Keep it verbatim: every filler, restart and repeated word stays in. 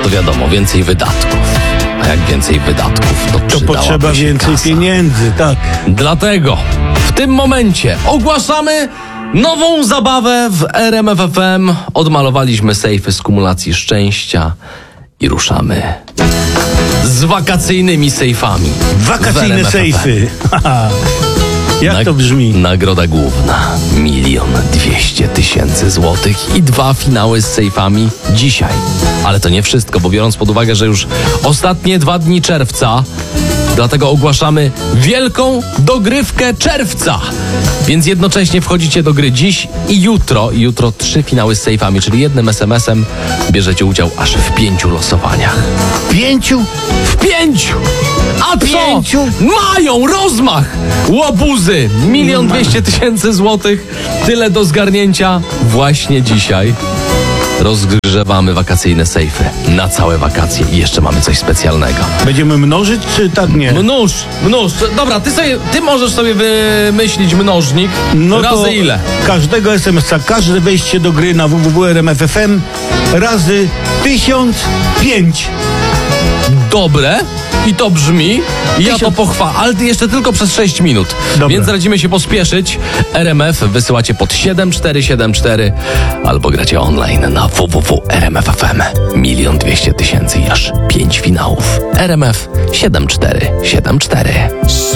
to wiadomo, więcej wydatków. A jak więcej wydatków, to, To potrzeba się więcej kasa. pieniędzy, tak. Dlatego w tym momencie ogłaszamy nową zabawę w R M F F M. Odmalowaliśmy sejfy z kumulacji szczęścia i ruszamy z wakacyjnymi sejfami. w R M Wakacyjne F F M. sejfy. Jak Nag- to brzmi? Nagroda główna milion dwieście tysięcy złotych i dwa finały z sejfami dzisiaj. Ale to nie wszystko, bo biorąc pod uwagę, że już ostatnie dwa dni czerwca, dlatego ogłaszamy wielką dogrywkę czerwca. Więc jednocześnie wchodzicie do gry dziś i jutro. I jutro trzy finały z sejfami, czyli jednym es em esem bierzecie udział aż w pięciu losowaniach. Pięciu? W pięciu! A co? Pięciu? Mają rozmach! Łobuzy! Milion dwieście tysięcy złotych. Tyle do zgarnięcia właśnie dzisiaj. Rozgrzewamy wakacyjne sejfy na całe wakacje i jeszcze mamy coś specjalnego. Będziemy mnożyć, czy tak nie? Mnóż, mnóż. Dobra, ty, sobie, ty możesz sobie wymyślić mnożnik. No razy to ile? każdego es em esa, każde wejście do gry na w w w kropka r m f f m razy tysiąc pięć. Dobre. I to brzmi. I ja to Tysiąc- pochwalę, ale jeszcze tylko przez sześć minut. Dobra. Więc radzimy się pospieszyć. R M F wysyłacie pod siedem cztery siedem cztery albo gracie online na w w w kropka r m f f m. Milion dwieście tysięcy i aż pięć finałów. R M F siedem cztery siedem cztery.